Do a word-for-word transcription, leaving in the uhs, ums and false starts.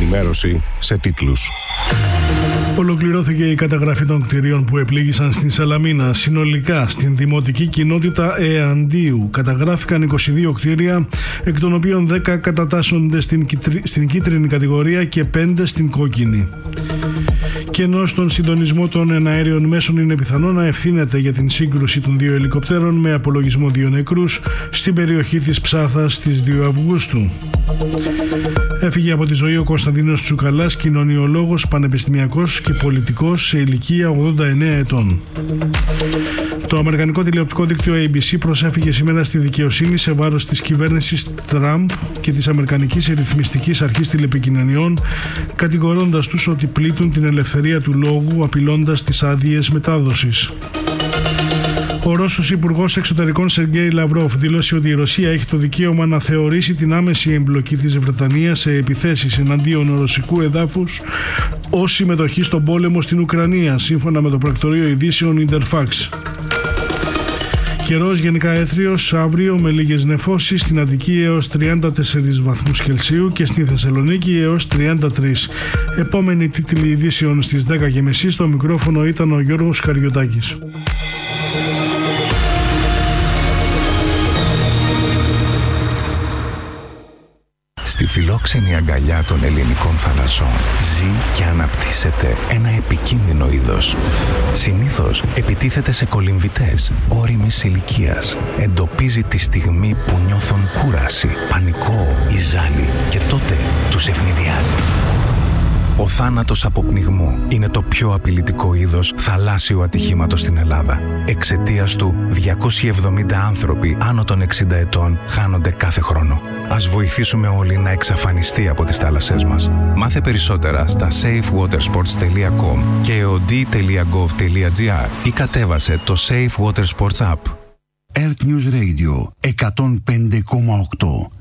Ενημέρωση σε τίτλους. Ολοκληρώθηκε η καταγραφή των κτηρίων που επλήγησαν στην Σαλαμίνα. Συνολικά στην δημοτική κοινότητα Εαντίου καταγράφηκαν είκοσι δύο κτίρια, εκ των οποίων δέκα κατατάσσονται στην, κυτρι... στην κίτρινη κατηγορία και πέντε στην κόκκινη. Και ενώ στον συντονισμό των εναέριων μέσων είναι πιθανό να ευθύνεται για την σύγκρουση των δύο ελικοπτέρων με απολογισμό δύο νεκρούς στην περιοχή της Ψάθας στις δύο Αυγούστου. Έφυγε από τη ζωή ο Κωνσταντίνος Τσουκαλάς, κοινωνιολόγος, πανεπιστημιακός και πολιτικός σε ηλικία ογδόντα εννέα ετών. Το αμερικανικό τηλεοπτικό δίκτυο έι μπι σι προσέφηκε σήμερα στη δικαιοσύνη σε βάρος της κυβέρνησης Τραμπ και της Αμερικανικής Ρυθμιστικής Αρχής Τηλεπικοινωνιών, κατηγορώντας τους ότι πλήττουν την ελευθερία του λόγου, απειλώντας τις άδειες μετάδοσης. Ο Ρώσος Υπουργός Εξωτερικών Σεργέη Λαυρόφ δήλωσε ότι η Ρωσία έχει το δικαίωμα να θεωρήσει την άμεση εμπλοκή της Βρετανίας σε επιθέσεις εναντίον ρωσικού εδάφους ως συμμετοχή στον πόλεμο στην Ουκρανία, σύμφωνα με το πρακτορείο ειδήσεων Interfax. Καιρός γενικά έθριος, αύριο με λίγες νεφώσεις, στην Αττική έως τριάντα τέσσερις βαθμούς Κελσίου και στη Θεσσαλονίκη έως τριάντα τρεις. Επόμενη τίτλη ειδήσεων στις δέκα και μισή. Στο μικρόφωνο ήταν ο Γιώργος Καριωτάκης. Στη φιλόξενη αγκαλιά των ελληνικών θαλασσών ζει και αναπτύσσεται ένα επικίνδυνο είδος. Συνήθως επιτίθεται σε κολυμβητές ώριμης ηλικίας. Εντοπίζει τη στιγμή που νιώθουν κούραση, πανικό ή ζάλι και τότε τους ευνηδιάζει. Ο θάνατος από πνιγμό είναι το πιο απειλητικό είδος θαλάσσιου ατυχήματος στην Ελλάδα. Εξαιτίας του, διακόσιοι εβδομήντα άνθρωποι άνω των εξήντα ετών χάνονται κάθε χρόνο. Ας βοηθήσουμε όλοι να εξαφανιστεί από τις θάλασσές μας. Μάθε περισσότερα στα safe water sports τελεία com και eod τελεία gov τελεία gr ή κατέβασε το Safe Water Sports App. Earth News Radio εκατόν πέντε κόμμα οκτώ